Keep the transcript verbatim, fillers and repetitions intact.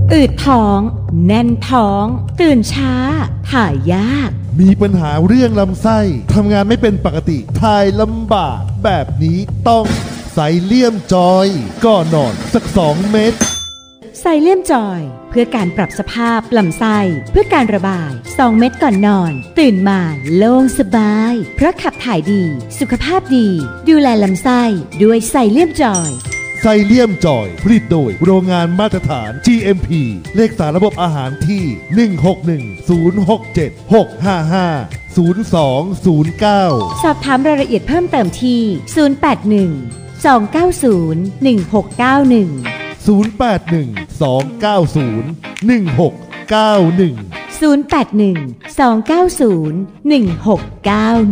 อืดท้องแน่นท้องตื่นช้าถ่ายยากมีปัญหาเรื่องลำไส้ทำงานไม่เป็นปกติถ่ายลำบากแบบนี้ต้องไซเลียมจอยก่อนนอนสักสองเม็ดไซเลียมจอยเพื่อการปรับสภาพลำไส้เพื่อการระบายสองเม็ดก่อนนอนตื่นมาโล่งสบายเพราะขับถ่ายดีสุขภาพดีดูแลลำไส้ด้วยไซเลียมจอยไซเลียมจอยผลิตโดยโรงงานมาตรฐาน จี เอ็ม พี เลขสารระบบอาหารที่หนึ่ง หก หนึ่ง ศูนย์ หก เจ็ด หก ห้า ห้า ศูนย์ สอง ศูนย์ เก้าสอบถามรายละเอียดเพิ่มเติมที่ศูนย์ แปด หนึ่ง สอง เก้า ศูนย์ หนึ่ง หก เก้า หนึ่งศูนย์ แปด หนึ่ง สอง เก้า ศูนย์ หนึ่ง หก เก้า หนึ่งศูนย์ แปด หนึ่ง สอง เก้า ศูนย์ หนึ่ง หก เก้า